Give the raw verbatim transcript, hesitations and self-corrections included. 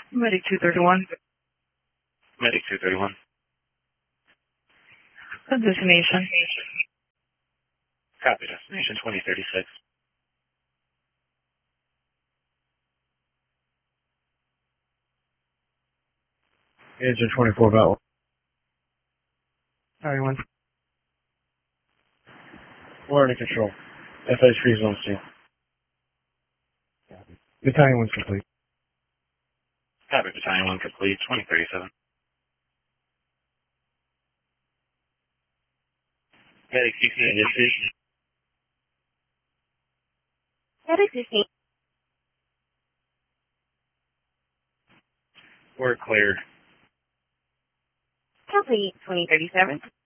Medic two thirty-one. Medic two thirty-one. Destination. Copy. Destination twenty thirty-six. Agent twenty-four Battle. Sorry, one. We're under control. F A freeze on scene. Battalion one's complete. Copy. Battalion one complete. twenty thirty-seven. Medic sixteen initiation. Medic sixteen. We're clear. Complete twenty thirty-seven.